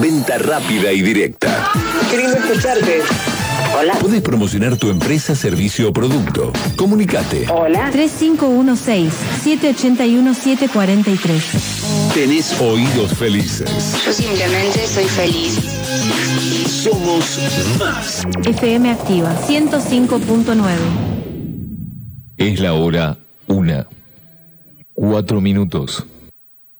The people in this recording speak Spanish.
Venta rápida y directa. Qué lindo escucharte. Hola. Podés promocionar tu empresa, servicio o producto. Comunicate. Hola. 3516-781-743. Tenés oídos felices. Yo simplemente soy feliz. Somos más. FM Activa 105.9. Es la hora 1:04.